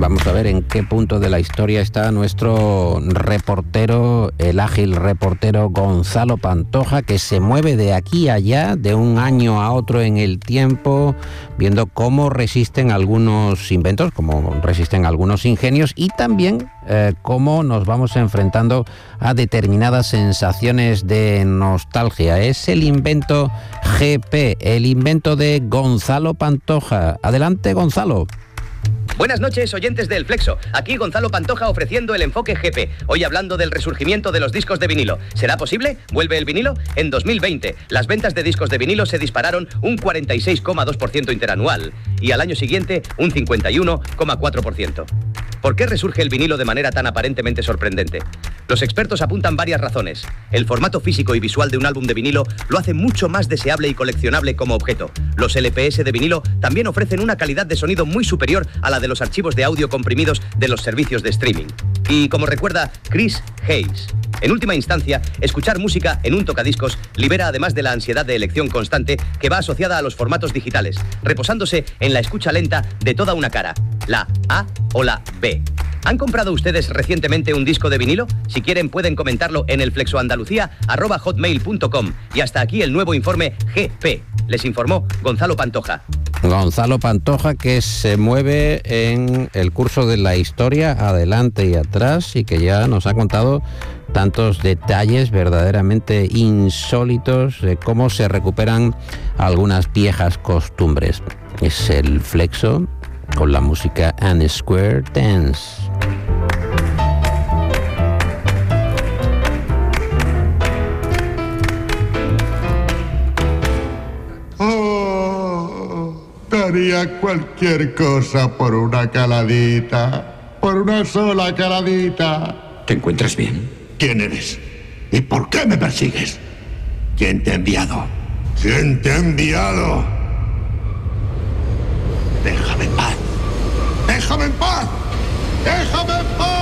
Vamos a ver en qué punto de la historia está nuestro reportero, el ágil reportero Gonzalo Pantoja, que se mueve de aquí a allá, de un año a otro en el tiempo, viendo cómo resisten algunos inventos, cómo resisten algunos ingenios y también cómo nos vamos enfrentando a determinadas sensaciones de nostalgia. Es el invento GP, el invento de Gonzalo Pantoja. Adelante, Gonzalo. Buenas noches, oyentes del Flexo. Aquí Gonzalo Pantoja ofreciendo el enfoque GP. Hoy hablando del resurgimiento de los discos de vinilo. ¿Será posible? ¿Vuelve el vinilo? En 2020, las ventas de discos de vinilo se dispararon un 46,2% interanual y al año siguiente un 51,4%. ¿Por qué resurge el vinilo de manera tan aparentemente sorprendente? Los expertos apuntan varias razones. El formato físico y visual de un álbum de vinilo lo hace mucho más deseable y coleccionable como objeto. Los LPS de vinilo también ofrecen una calidad de sonido muy superior a la de los archivos de audio comprimidos de los servicios de streaming. Y como recuerda Chris Hayes, en última instancia, escuchar música en un tocadiscos libera además de la ansiedad de elección constante que va asociada a los formatos digitales, reposándose en la escucha lenta de toda una cara, la A o la B. ¿Han comprado ustedes recientemente un disco de vinilo? Si quieren pueden comentarlo en el flexoandalucía@hotmail.com. Y hasta aquí el nuevo informe GP. Les informó Gonzalo Pantoja. Gonzalo Pantoja, que se mueve en el curso de la historia adelante y atrás y que ya nos ha contado tantos detalles verdaderamente insólitos de cómo se recuperan algunas viejas costumbres. Es el Flexo con la música and Square Dance. Daría cualquier cosa por una caladita, por una sola caladita. ¿Te encuentras bien? ¿Quién eres? ¿Y por qué me persigues? ¿Quién te ha enviado? ¿Quién te ha enviado? Déjame en paz. ¡Déjame en paz! ¡Déjame en paz!